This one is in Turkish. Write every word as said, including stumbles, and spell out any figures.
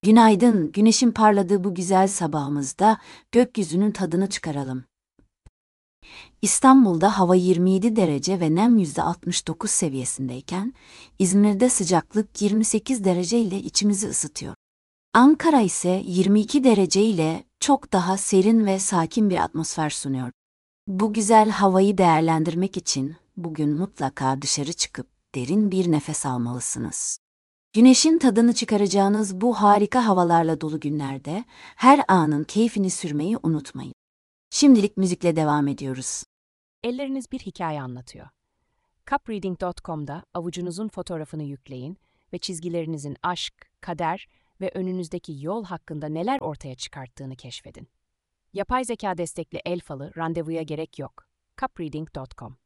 Günaydın, güneşin parladığı bu güzel sabahımızda gökyüzünün tadını çıkaralım. İstanbul'da hava yirmi yedi derece ve nem yüzde altmış dokuz seviyesindeyken, İzmir'de sıcaklık yirmi sekiz derece ile içimizi ısıtıyor. Ankara ise yirmi iki derece ile çok daha serin ve sakin bir atmosfer sunuyor. Bu güzel havayı değerlendirmek için bugün mutlaka dışarı çıkıp derin bir nefes almalısınız. Güneşin tadını çıkaracağınız bu harika havalarla dolu günlerde her anın keyfini sürmeyi unutmayın. Şimdilik müzikle devam ediyoruz. Elleriniz bir hikaye anlatıyor. cupreading nokta com'da avucunuzun fotoğrafını yükleyin ve çizgilerinizin aşk, kader ve önünüzdeki yol hakkında neler ortaya çıkarttığını keşfedin. Yapay zeka destekli el falı randevuya gerek yok. cupreading nokta com